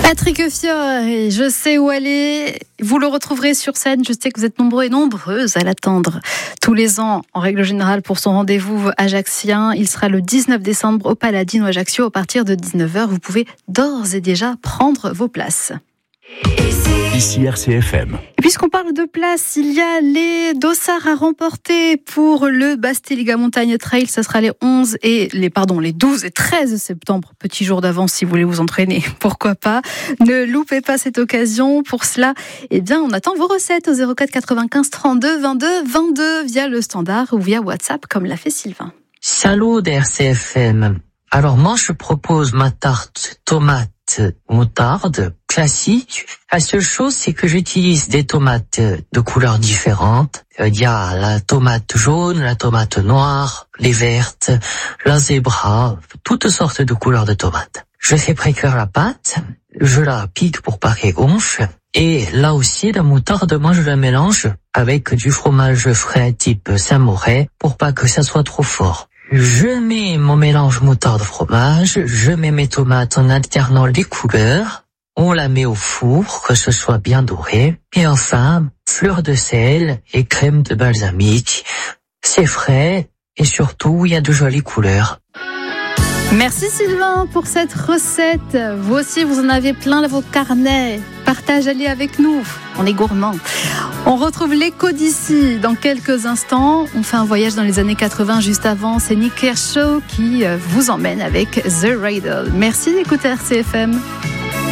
Patrick Fiori, je sais où aller. Vous le retrouverez sur scène. Je sais que vous êtes nombreux et nombreuses à l'attendre tous les ans, en règle générale, pour son rendez-vous ajaxien. Il sera le 19 décembre au Paladino Ajaccio à partir de 19h. Vous pouvez d'ores et déjà prendre vos places. Ici RCFM. Et puisqu'on parle de place, il y a les dossards à remporter pour le Basteliga Montagne Trail. Ça sera les 12 et 13 septembre. Petit jour d'avance si vous voulez vous entraîner. Pourquoi pas? Ne loupez pas cette occasion. Pour cela, on attend vos recettes au 04 95 32 22 22 via le standard ou via WhatsApp comme l'a fait Sylvain. Salut d'RCFM. Alors moi je propose ma tarte tomate moutarde classique. La seule chose, c'est que j'utilise des tomates de couleurs différentes. Il y a la tomate jaune, la tomate noire, les vertes, la zébra, toutes sortes de couleurs de tomates. Je fais précuire la pâte, je la pique pour pas qu'elle gonfle. Et là aussi, la moutarde, moi je la mélange avec du fromage frais type Saint-Moré pour pas que ça soit trop fort. Je mets mon mélange moutarde-fromage, je mets mes tomates en alternant les couleurs, on la met au four, que ce soit bien doré, et enfin, fleur de sel et crème de balsamique. C'est frais, et surtout, il y a de jolies couleurs. Merci Sylvain pour cette recette. Vous aussi, vous en avez plein dans vos carnets. Partagez-les avec nous. On est gourmands. On retrouve l'écho d'ici dans quelques instants. On fait un voyage dans les années 80 juste avant. C'est Nick Kershaw qui vous emmène avec The Riddle. Merci d'écouter RCFM.